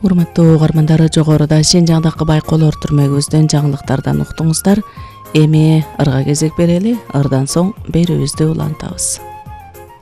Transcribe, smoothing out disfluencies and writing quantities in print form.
Урматтуу угармандар, жогоруда Шинжаңдагы Байколор түрмөгүбүздөн жаңылыктардан уктуңуздар. Эми ырга кезек берели, ырдан соң берүүбүздү улантабыз.